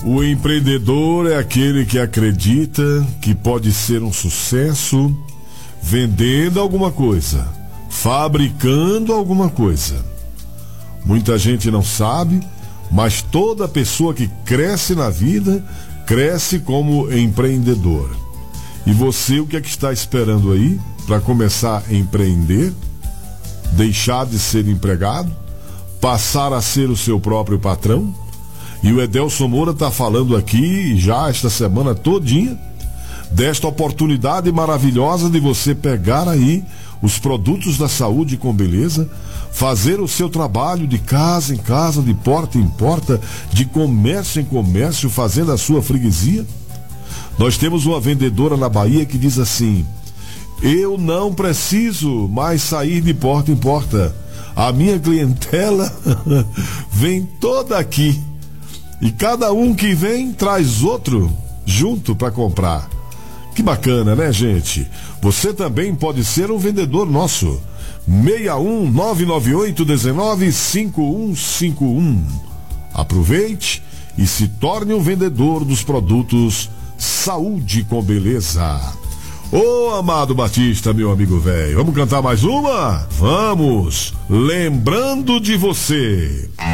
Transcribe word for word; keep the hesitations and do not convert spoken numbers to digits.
O empreendedor é aquele que acredita que pode ser um sucesso vendendo alguma coisa, fabricando alguma coisa. Muita gente não sabe, mas toda pessoa que cresce na vida, cresce como empreendedor. E você, o que é que está esperando aí para começar a empreender? Deixar de ser empregado? Passar a ser o seu próprio patrão? E o Edelson Moura está falando aqui já esta semana todinha desta oportunidade maravilhosa de você pegar aí os produtos da saúde com beleza, fazer o seu trabalho de casa em casa, de porta em porta, de comércio em comércio, fazendo a sua freguesia. Nós temos uma vendedora na Bahia que diz assim: eu não preciso mais sair de porta em porta, a minha clientela vem toda aqui. E cada um que vem traz outro junto para comprar. Que bacana, né, gente? Você também pode ser um vendedor nosso. seis um nove nove oito um nove cinco um cinco um. Aproveite e se torne um vendedor dos produtos Saúde com Beleza. Ô, Amado Batista, meu amigo velho, vamos cantar mais uma? Vamos! Lembrando de você.